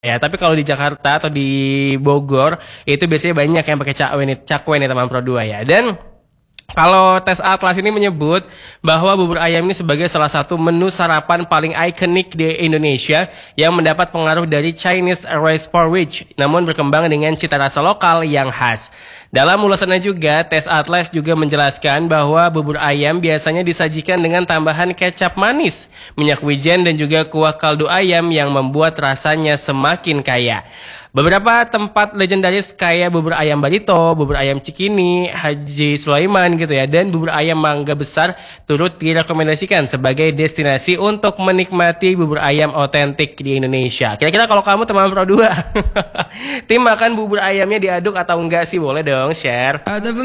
Ya, tapi kalau di Jakarta atau di Bogor itu biasanya banyak yang pakai cakwe nih teman Pro 2 ya. Dan kalau tes Atlas ini menyebut bahwa bubur ayam ini sebagai salah satu menu sarapan paling ikonik di Indonesia yang mendapat pengaruh dari Chinese rice porridge, namun berkembang dengan cita rasa lokal yang khas. Dalam ulasannya juga, tes Atlas juga menjelaskan bahwa bubur ayam biasanya disajikan dengan tambahan kecap manis, minyak wijen dan juga kuah kaldu ayam yang membuat rasanya semakin kaya. Beberapa tempat legendaris kayak bubur ayam Barito, bubur ayam Cikini, Haji Sulaiman gitu ya, dan bubur ayam Mangga Besar turut direkomendasikan sebagai destinasi untuk menikmati bubur ayam otentik di Indonesia. Kira-kira kalau kamu teman Pro 2, tim makan bubur ayamnya diaduk atau enggak sih? Boleh dong share.